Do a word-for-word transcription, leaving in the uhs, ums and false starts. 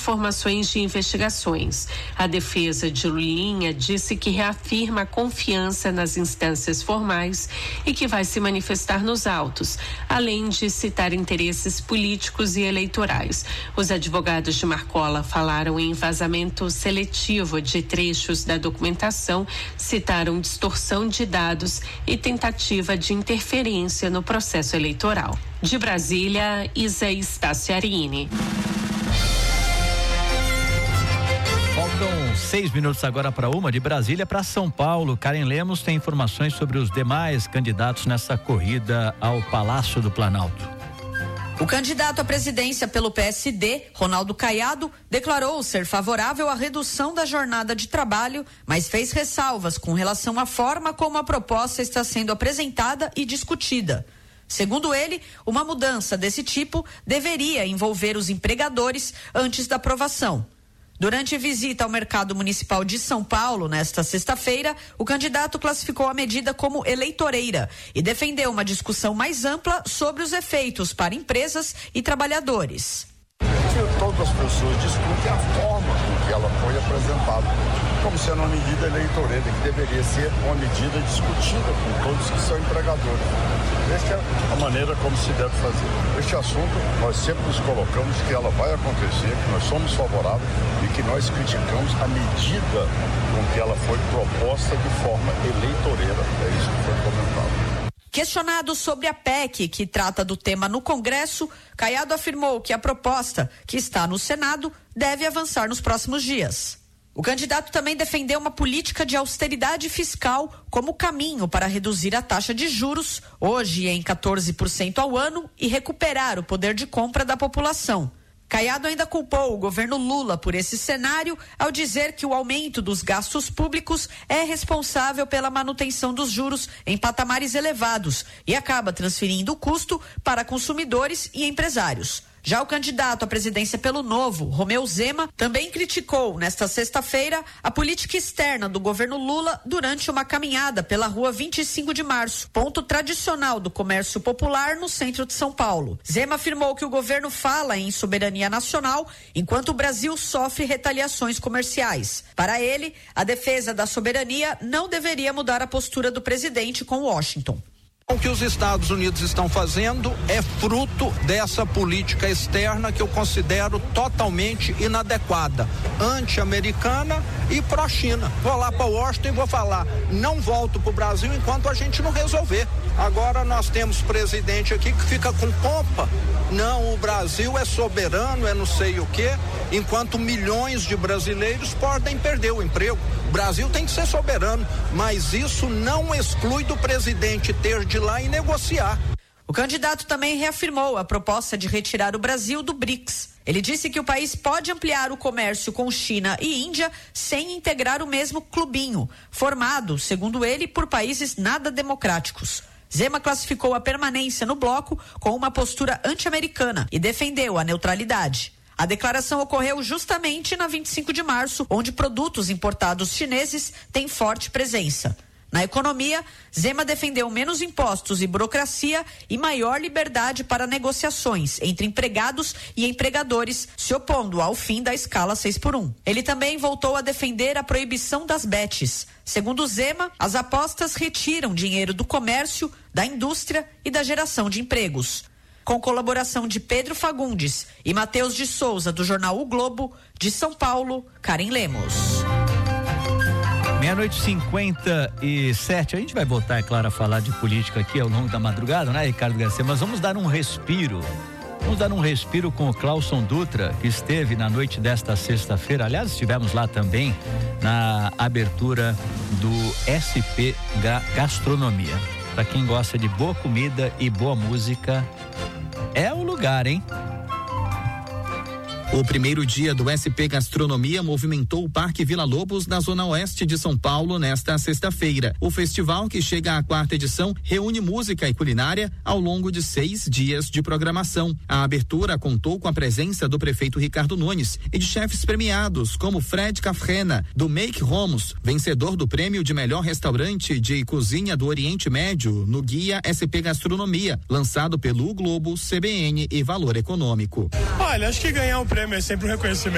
informações de investigações. A defesa de Lulinha disse que reafirma a confiança nas instâncias formais e que vai se manifestar nos autos, além de citar interesses políticos e eleitorais. Os advogados de Marcola falaram em vazamento seletivo de trechos da documentação, citaram distorção de dados e tentativa de interferência no processo eleitoral. De Brasília, Isa Staciarini. Faltam seis minutos agora para uma. De Brasília para São Paulo, Karen Lemos tem informações sobre os demais candidatos nessa corrida ao Palácio do Planalto. O candidato à presidência pelo P S D, Ronaldo Caiado, declarou ser favorável à redução da jornada de trabalho, mas fez ressalvas com relação à forma como a proposta está sendo apresentada e discutida. Segundo ele, uma mudança desse tipo deveria envolver os empregadores antes da aprovação. Durante visita ao Mercado Municipal de São Paulo, nesta sexta-feira, o candidato classificou a medida como eleitoreira e defendeu uma discussão mais ampla sobre os efeitos para empresas e trabalhadores. Todas as pessoas discutem a forma com que ela foi apresentada, como sendo uma medida eleitoreira, que deveria ser uma medida discutida com todos que são empregadores. Essa é a maneira como se deve fazer. Este assunto, nós sempre nos colocamos que ela vai acontecer, que nós somos favoráveis e que nós criticamos a medida com que ela foi proposta de forma eleitoreira. É isso que foi comentado. Questionado sobre a P E C, que trata do tema no Congresso, Caiado afirmou que a proposta, que está no Senado, deve avançar nos próximos dias. O candidato também defendeu uma política de austeridade fiscal como caminho para reduzir a taxa de juros, hoje em quatorze por cento ao ano, e recuperar o poder de compra da população. Caiado ainda culpou o governo Lula por esse cenário ao dizer que o aumento dos gastos públicos é responsável pela manutenção dos juros em patamares elevados e acaba transferindo o custo para consumidores e empresários. Já o candidato à presidência pelo Novo, Romeu Zema, também criticou nesta sexta-feira a política externa do governo Lula durante uma caminhada pela rua vinte e cinco de março, ponto tradicional do comércio popular no centro de São Paulo. Zema afirmou que o governo fala em soberania nacional, enquanto o Brasil sofre retaliações comerciais. Para ele, a defesa da soberania não deveria mudar a postura do presidente com Washington. O que os Estados Unidos estão fazendo é fruto dessa política externa que eu considero totalmente inadequada, anti-americana e pró-China. Vou lá para Washington e vou falar, não volto para o Brasil enquanto a gente não resolver. Agora nós temos presidente aqui que fica com pompa. Não, o Brasil é soberano, é não sei o quê, enquanto milhões de brasileiros podem perder o emprego. O Brasil tem que ser soberano, mas isso não exclui do presidente ter de ir lá e negociar. O candidato também reafirmou a proposta de retirar o Brasil do BRICS. Ele disse que o país pode ampliar o comércio com China e Índia sem integrar o mesmo clubinho, formado, segundo ele, por países nada democráticos. Zema classificou a permanência no bloco com uma postura anti-americana e defendeu a neutralidade. A declaração ocorreu justamente na vinte e cinco de março, onde produtos importados chineses têm forte presença. Na economia, Zema defendeu menos impostos e burocracia e maior liberdade para negociações entre empregados e empregadores, se opondo ao fim da escala seis por um. Ele também voltou a defender a proibição das bets. Segundo Zema, as apostas retiram dinheiro do comércio, da indústria e da geração de empregos. Com colaboração de Pedro Fagundes e Matheus de Souza, do jornal O Globo, de São Paulo, Karen Lemos. Meia-noite e cinquenta e sete. A gente vai voltar, é claro, a falar de política aqui ao longo da madrugada, né, Ricardo Garcia? Mas vamos dar um respiro. Vamos dar um respiro com o Clauson Dutra, que esteve na noite desta sexta-feira. Aliás, estivemos lá também na abertura do S P Gastronomia. Para quem gosta de boa comida e boa música, é o lugar, hein? O primeiro dia do S P Gastronomia movimentou o Parque Vila Lobos, na zona oeste de São Paulo, nesta sexta-feira. O festival, que chega à quarta edição, reúne música e culinária ao longo de seis dias de programação. A abertura contou com a presença do prefeito Ricardo Nunes e de chefes premiados, como Fred Cafrena, do Make Romos, vencedor do prêmio de melhor restaurante de cozinha do Oriente Médio no Guia S P Gastronomia, lançado pelo Globo, C B N e Valor Econômico. Olha, acho que ganhar um prêmio é sempre um reconhecimento